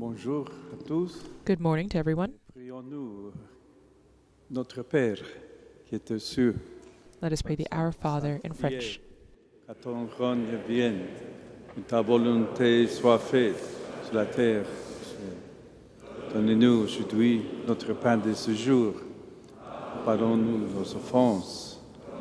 Bonjour à tous. Good morning to everyone. Prions-nous, notre Père qui est aux cieux. Let us pray the Our Father in French. Que ton règne vienne, que ta volonté soit faite sur la terre. Donnez-nous aujourd'hui notre pain de ce jour. Pardonne-nous nos offenses.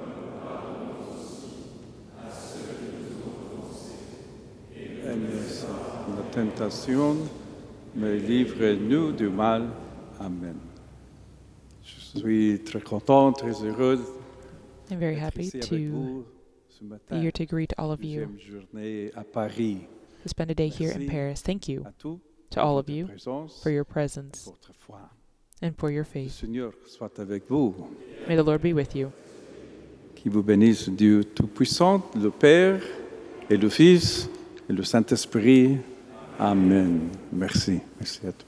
Aide-nous dans la tentation, mais livre-nous du mal. Amen. Je suis très content, très heureux I'm very happy d'être ici avec to vous ce be matin. here to greet all of you, Deuxième journée à Paris. to spend a day here in Merci Paris. Thank you À tous to all of votre you présence, for your presence votre foi. and for your Le faith. Seigneur soit avec vous. May the Lord be with you. Qui vous bénisse, Dieu Tout-Puissant, le Père et le Fils et le Saint-Esprit. Amen. Merci. Merci à tous.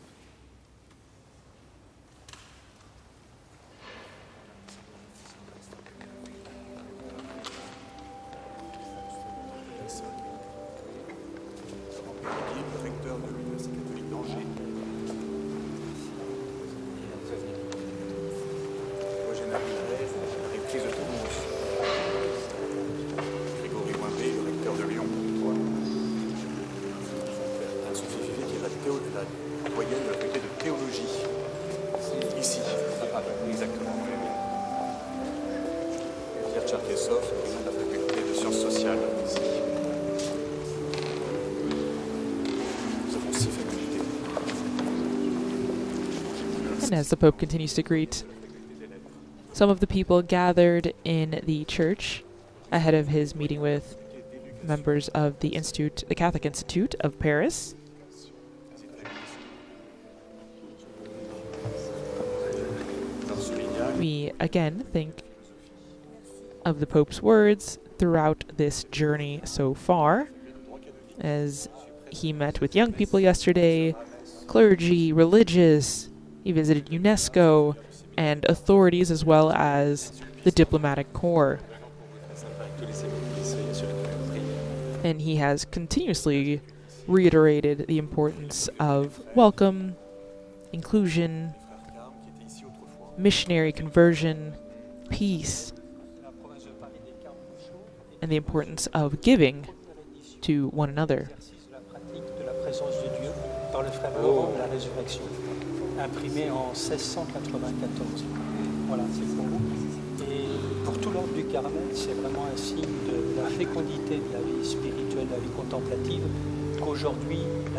Recteur de l'Université catholique d'Angers. Eugène Aguilera, la rectrice de Toulouse. Grégory Moimbé, le recteur de Lyon. Anne-Sophie Fivet, qui est la doyenne de la faculté de théologie. Ici, exactement. Pierre Tcherkessov, président de la faculté de sciences sociales. Ici. Nous avons 6 facultés. And as the Pope continues to greet some of the people gathered in the church ahead of his meeting with members of the Institute, the Catholic Institute of Paris, we again think of the Pope's words throughout this journey so far, as he met with young people yesterday, clergy, religious, he visited UNESCO, and authorities as well as the diplomatic corps. And he has continuously reiterated the importance of welcome, inclusion, missionary conversion, peace, and the importance of giving to one another. La pratique de la présence de Dieu par le frère Laurent de la Résurrection, imprimé en 1694. Voilà, c'est pour vous. Et pour tout l'ordre du Carmel, c'est vraiment un signe de la fécondité de la vie spirituelle, de la vie contemplative, qu'aujourd'hui,